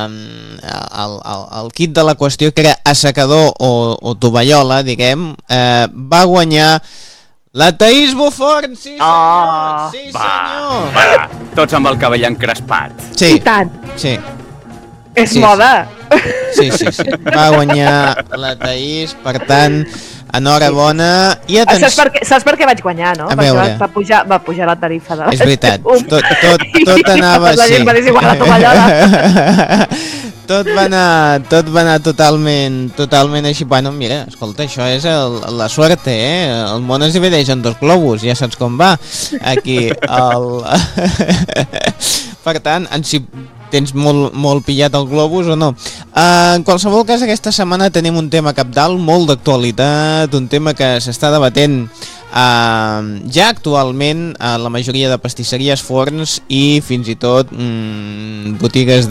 el kit de la qüestió, que era assecador o tovallola, diguem, va guanyar la Thaís Buforn, sí senyor, sí senyor. Va, tots amb el cabell encrespat. Sí, I tant. sí. És moda. Sí. Va guanyar la Thaís, per tant, enhorabona. I atenció. Saps per què vaig guanyar, no? A Perquè veure. va pujar la tarifa de la... És veritat, tot anava La gent va dir igual la tovallola. Tot va anar totalment així. Bueno, mira, escolta, això és la suerte, eh? El món es divideix en dos globus, ja saps com va. Aquí, per tant, si tens molt pillat el globus o no. En qualsevol cas, aquesta setmana tenim un tema cabdal, molt d'actualitat, un tema que s'està debatent ja actualment a la majoria de pastisseries, forns i fins i tot botigues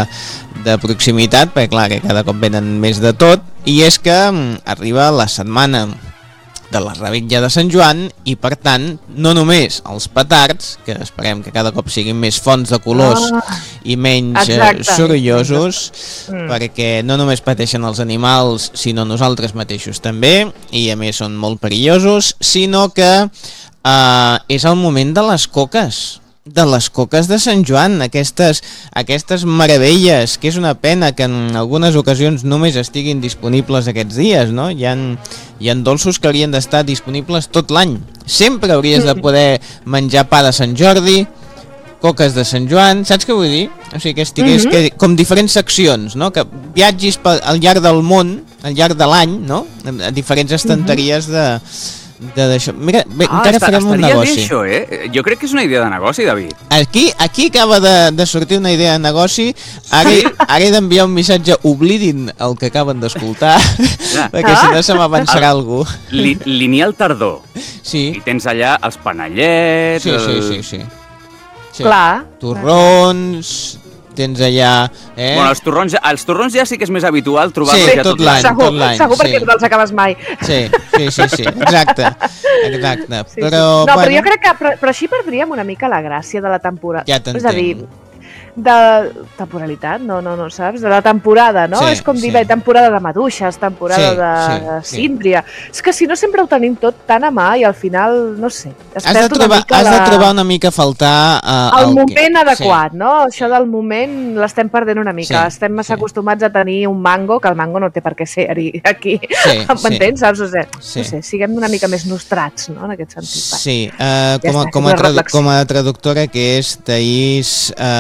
de proximitat, perquè clar, que cada cop venen més de tot, i és que arriba la setmana de la Revetlla de Sant Joan i per tant no només els petards, que esperem que cada cop siguin més fonts de colors i menys sorollosos, perquè no només pateixen els animals sinó nosaltres mateixos també, i a més són molt perillosos, sinó que és el moment de les coques de Sant Joan, aquestes meravelles, que és una pena que en algunes ocasions només estiguin disponibles aquests dies, no? Hi ha dolços que haurien d'estar disponibles tot l'any. Sempre hauries de poder menjar pa de Sant Jordi, coques de Sant Joan, saps què vull dir? O sigui, que estigués com diferents seccions, no? Que viatgis al llarg del món, al llarg de l'any, no? A diferents estanteries d'això. Mira, encara farem un negoci. Això, Jo crec que és una idea de negoci, David. Aquí acaba de sortir una idea de negoci. Ara he d'enviar un missatge, oblidin el que acaben d'escoltar, perquè si no se m'avançarà algú. Lineal tardor. Sí. I tens allà els panellets... Sí. Clar. Torrons... Tens allà... Bueno, els torrons ja sí que és més habitual trobar-los ja tot l'any. Segur perquè no els acabes mai. Sí, exacte. Sí. Però jo crec que però així perdríem una mica la gràcia de la temporada. Ja t'entenc. És a dir, de temporalitat, no, saps? De la temporada, no? És com dir, temporada de maduixes, temporada de síndria. És que si no sempre ho tenim tot tan a mà i al final, no sé, has de trobar una mica a faltar... el moment adequat, no? Això del moment l'estem perdent una mica. Estem massa acostumats a tenir un mango, que el mango no té per què ser aquí. M'entens, saps? No sé, siguem una mica més nostrats, no? En aquest sentit. Sí, com a traductora que és, Thaís...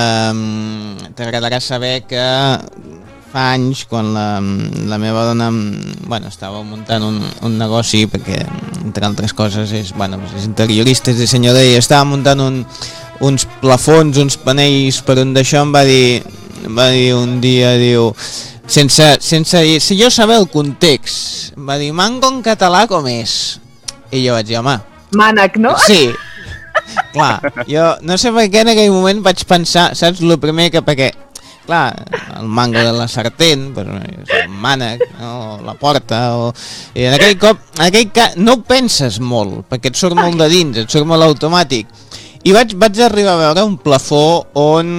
t'agradarà saber que fa anys, quan la meva dona estava muntant un negoci, perquè entre altres coses és interiorista, és dissenyador, i estava muntant uns plafons, uns panells per un d'això, em va dir un dia, diu, sense jo saber el context, em va dir, mango en català com és? I jo vaig dir, home, mànec, no? Sí. Clar, jo no sé per què en aquell moment vaig pensar, saps, el primer que perquè, clar, el mango de la sartén, és el mànec, no? La porta, i en aquell cas no ho penses molt, perquè et surt molt de dins, et surt molt automàtic, i vaig arribar a veure un plafó on,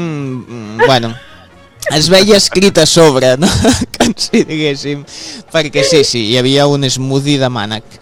es veia escrit a sobre, no? Que si diguéssim, perquè sí, hi havia un smoothie de mànec,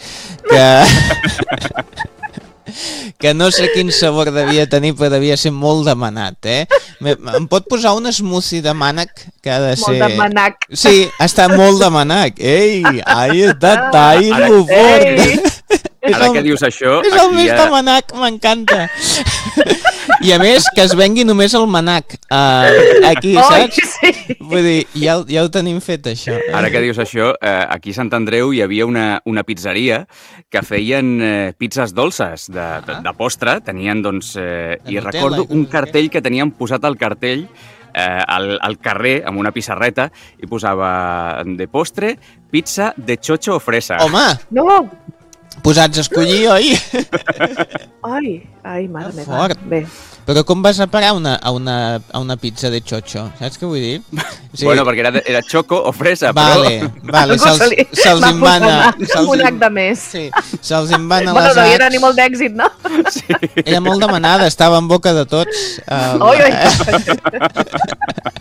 que no sé quin sabor devia tenir, però devia ser molt demanat, Em pot posar un smoothie de mànec que ha de ser... Molt de mànec. Sí, està molt de mànec. Ei, ahí està Thaís Buforn. Ara que dius això... És el més de mànec, m'encanta. I a més, que es vengui només el mànec. Aquí, saps? Sí. Vull dir, ja ho tenim fet, això. Ara que dius això, aquí a Sant Andreu hi havia una pizzeria que feien pizzas dolces de postre. Tenien, doncs... I recordo un cartell que tenien posat al cartell al carrer amb una pissarreta i posava de postre pizza de chocho o fresa. Home! No! Posats a escollir, oi? Ai, mare meva. Fort. Bé. Però com vas a parar a una pizza de chocho? Saps què vull dir? Sí. Bueno, perquè era choco o fresa, vale, se'ls invana. Un ac de més. Sí, se'ls invana les acs. Devia tenir molt d'èxit, no? Sí. Era molt demanada, estava en boca de tots. Oi.